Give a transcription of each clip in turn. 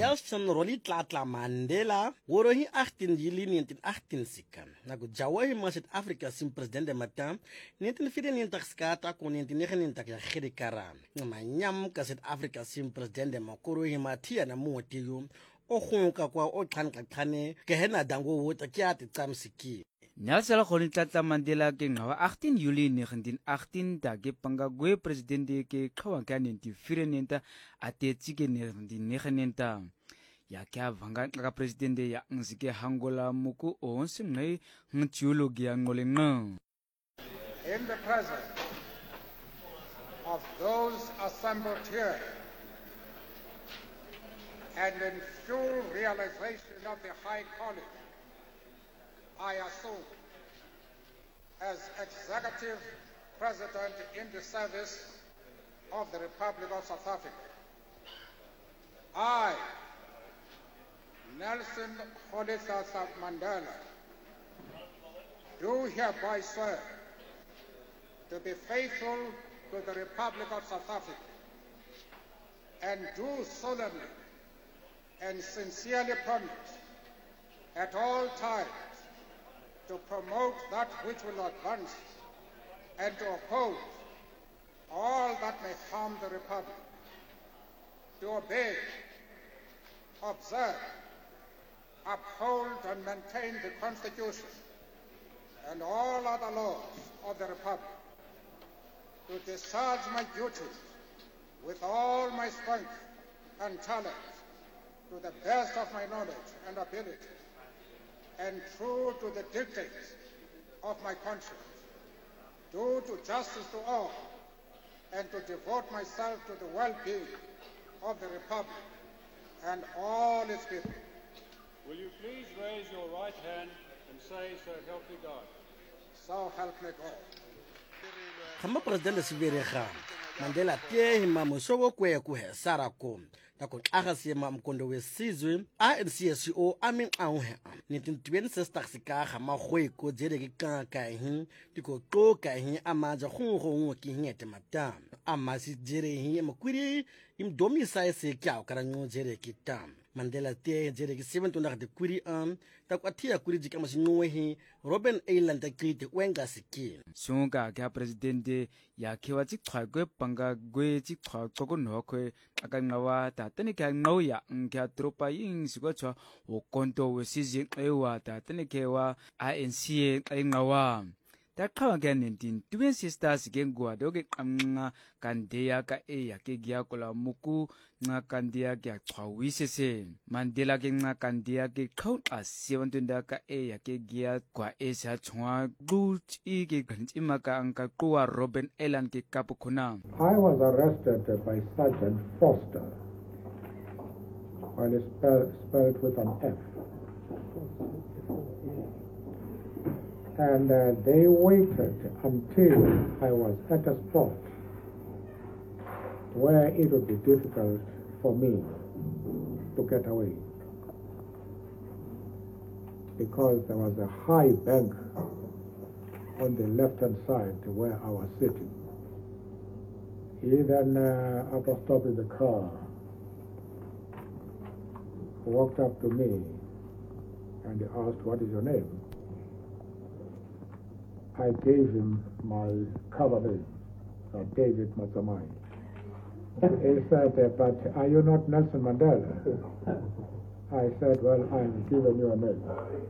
Nelson Rolihlahla Mandela worohi 18 Juli 1918 sika na ku jawahi ma South Africa sim president mata 1994 skata ko 1999 ya khirikara manyam ka South Africa sim president makorohi mathia na motiyo o khonka kwa o tlhanqaqhane ke hena dango wota kya ti tsamsiki Nelson Rolihlahla Mandela ke ngawa 18 Juli 1918 da ke panga gwe president ke qawa ka 1994 atetsi ke 1999 ya kya vanga ka president ya ngzike hangola muku onse ngai ngtiologi ya ngolenga. In the presence of those assembled here and in full realization of the high calling I assume as Executive President in the service of the Republic of South Africa, I, Nelson Rolihlahla Mandela, do hereby swear to be faithful to the Republic of South Africa and do solemnly and sincerely promise at all times to promote that which will advance and to oppose all that may harm the Republic, to obey, observe, uphold and maintain the Constitution and all other laws of the Republic, to discharge my duties with all my strength and talent to the best of my knowledge and ability, and true to the dictates of my conscience, do to justice to all, and to devote myself to the well-being of the Republic and all its people. Will you please raise your right hand and say, "So help me God"? So help me God. Khama president Siberega Mandela tie ma mosobo kwe ku he sarako ta ko tlaga se ma mkondo wesizwe ANCSO amin auhe 1926 sika ga magwe ko jere ke ka ka hin tiko to ka hin amaja go ke hingete mata amasi jere hin makwiri im domisa se kya ka ranyo jere ke tam Mandela tie jere ke 7 de kwiri ta kwatia kwiri jika masinwe hi Robben Island ta krite wenga siki sunga ka president ya kewa tsikgwe panga gwe tsikgwa go nokwe aka ngawa ta tene ka ngauya nkya tropa yin sigotwa o konto wesizi ewa ta tene kewa ANC e ngawa ta khawa ga 19 sisters ke ngwa doge qamnga kandeya ka e ya ke gya kola muku nga kandeya ke chawise Mandela ke nga kandeya ke khawta 7 ka e ya ke gya kwa e sa chwa gut I ke gantima ka anka kwa Robben Island ke kapukhona. I was arrested by Sergeant Foster, well, it's spelled with an F. And they waited until I was at a spot where it would be difficult for me to get away, because there was a high bank on the left-hand side where I was sitting. He then, after stopping the car, walked up to me and he asked, "What is your name?" I gave him my cover name, David Matsamai. He said, "But are you not Nelson Mandela?" I said, "Well, I've given you a name."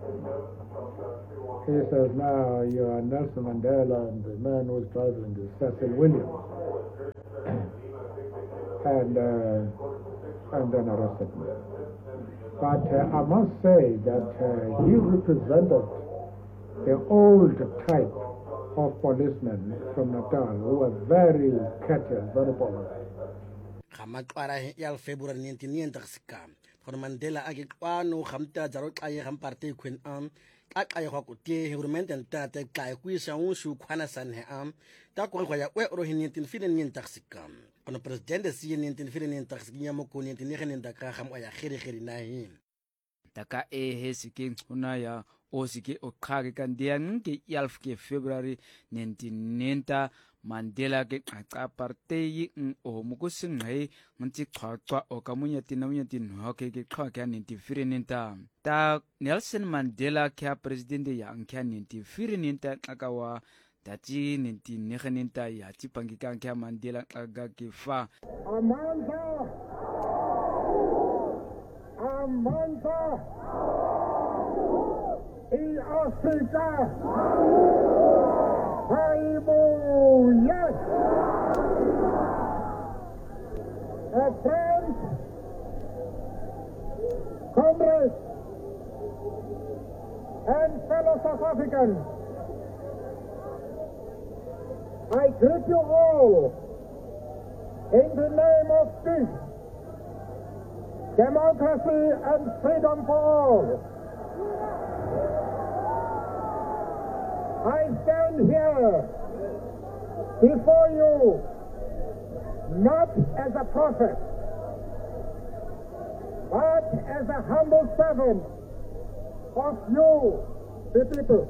He says, "Now you are Nelson Mandela, and the man who's driving is Cecil Williams." And then arrested me. But I must say that he represented the old type of policemen from Natal who were very courteous, very polite. Khamatwara ya February 1990 sika kono Mandela ake kwano khamta jaro tlaye kham party queen akaye go ko tie government enta ta tlaye ku isa unshu khwana san he ta ko ya we ro 1990 sika kono president si 1990 sika mo ko 1990 ka kham ya khiri na hin taka he sike una ya o sike o khage kan dia nke 11 ke February 1990 Mandela ke qaqa partei o mukusingqe ngi qhaqwa o kamunyati na munyati no ke qhaqya 94 ta Nelson Mandela ke president ya nkya 94 akawa tati 99 ya tipangika ke Mandela aga ke fa Amandla in Africa. Yes. Friends, comrades, and fellow South Africans, I greet you all in the name of peace, democracy, and freedom for all. I stand here before you not as a prophet, but as a humble servant of you, the people.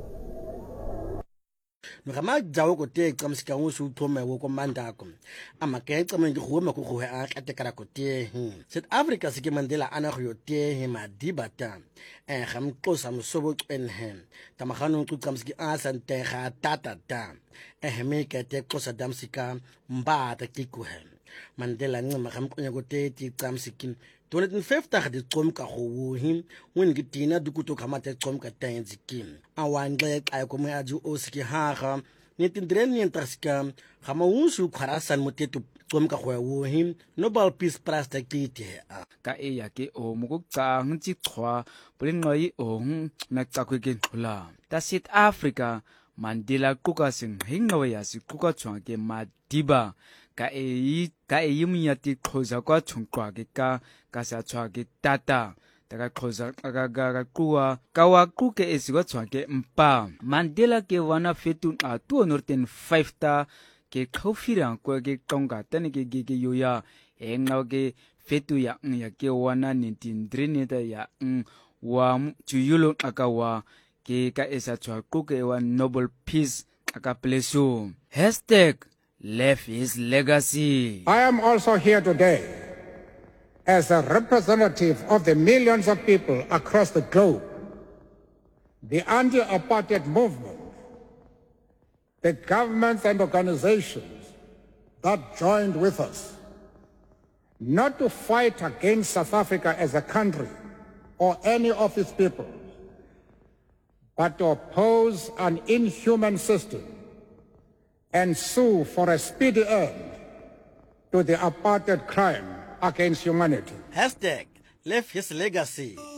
Ngama jawo ko te kamsika ngusu thome wo ko mandako amake tsameng go me go a katekara ko te South Africa se ke Mandela ana go yo te madibata gam qosa msobo enhem tamagano go kamsiki a sante ga tata me ke te qosa damsika mbata kikuhe Mandela ncema gam qonya ko te ti kamsiki 250 di qomka go wohi when ke tina dukuto kamate qomka tenziki awangle ay ko me aju oski haga ni tindren ni traska gama unsu kharasan motetu qomka go wohi Nobel Peace Prize ta kite ka e ya ke o mukutsa ngci khwa bulengqai o na tsakwe ke khula ta South Africa Mandela kuka sing hingawe ya sikuka tswa ke madiba ka e munyati khoza kwa tshungqwa ke ka sa tswa ke tata daga khoza aga kuwa ka wa kuke esikwa tswa ke mpa Mandela ke wana fetu a 205 ta ke khofira ko ke tonga tane ke yoya engao ke fetu ya ke wana 19 ya wa tuyulo akawa ke ka esa tswa kuke wa Nobel Peace aka pleso #left his legacy. I am also here today as a representative of the millions of people across the globe, the anti-apartheid movement, the governments and organizations that joined with us, not to fight against South Africa as a country or any of its people, but to oppose an inhuman system and sue for a speedy end to the apartheid crime against humanity. #left his legacy.